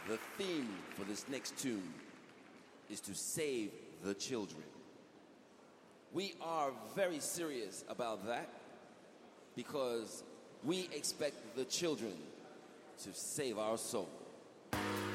The theme for this next tune is to save the children. We are very serious about that because we expect the children to save our soul.